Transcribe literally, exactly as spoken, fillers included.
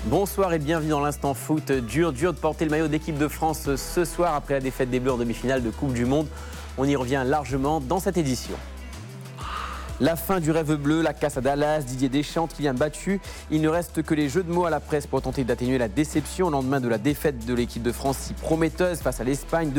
Bonsoir et bienvenue dans l'instant foot. Dur, dur de porter le maillot d'équipe de France ce soir après la défaite des Bleus en demi-finale de Coupe du Monde. On y revient largement dans cette édition. La fin du rêve bleu, la casse à Dallas, Didier Deschamps, Kylian battu. Il ne reste que les jeux de mots à la presse pour tenter d'atténuer la déception au lendemain de la défaite de l'équipe de France si prometteuse face à l'Espagne.